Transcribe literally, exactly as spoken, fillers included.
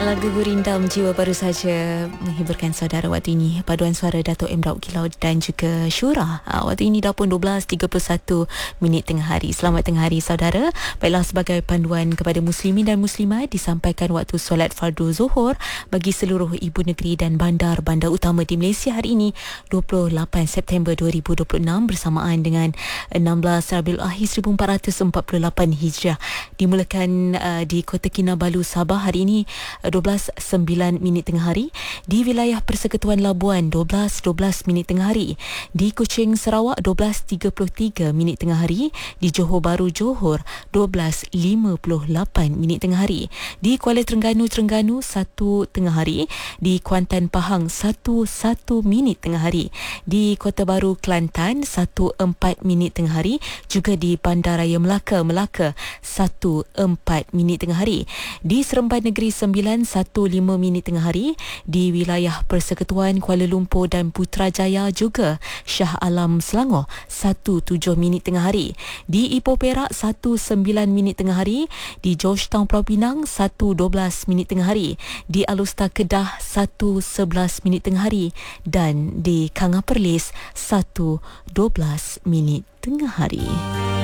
Lagu Gurindam Jiwa baru saja menghiburkan saudara waktu ini. Paduan suara Dato' M. Daud Kilau dan juga Syura. Ha, waktu ini dah pun dua belas tiga puluh satu minit tengah hari. Selamat tengah hari saudara. Baiklah, sebagai panduan kepada muslimin dan muslimat, disampaikan waktu solat fardu zuhur bagi seluruh ibu negeri dan bandar-bandar utama di Malaysia hari ini dua puluh lapan September dua ribu dua puluh enam bersamaan dengan enam belas Rabiul Akhir seribu empat ratus empat puluh lapan Hijrah. Dimulakan uh, di Kota Kinabalu, Sabah hari ini dua belas sembilan minit tengah hari, di wilayah Persekutuan Labuan dua belas dua belas minit tengah hari, di Kuching Sarawak dua belas tiga puluh tiga minit tengah hari, di Johor Bahru Johor dua belas lima puluh lapan minit tengah hari, di Kuala Terengganu Terengganu satu tengah hari, di Kuantan Pahang satu satu minit tengah hari, di Kota Baru Kelantan satu empat minit tengah hari, juga di Bandaraya Melaka Melaka satu empat minit tengah hari, di Seremban Negeri Sembilan satu lima minit tengah hari, di wilayah Persekutuan Kuala Lumpur dan Putrajaya juga Shah Alam Selangor satu tujuh minit tengah hari, di Ipoh Perak satu sembilan minit tengah hari, di Georgetown Pulau Pinang satu dua belas minit tengah hari, di Alustar Kedah satu sebelas minit tengah hari, dan di Kanga Perlis satu dua belas minit tengah hari.